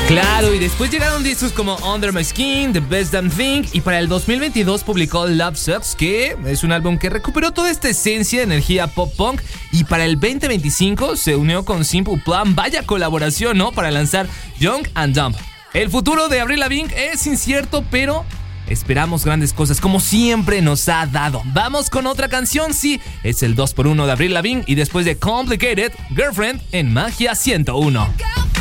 Claro, y después llegaron discos como Under My Skin, The Best Damn Thing, y para el 2022 publicó Love Sucks, que es un álbum que recuperó toda esta esencia de energía pop-punk, y para el 2025 se unió con Simple Plan. Vaya colaboración, ¿no? Para lanzar Young and Dumb. El futuro de Avril Lavigne es incierto, pero esperamos grandes cosas, como siempre nos ha dado. Vamos con otra canción, sí, es el 2x1 de Avril Lavigne, y después de Complicated, Girlfriend en Magia 101.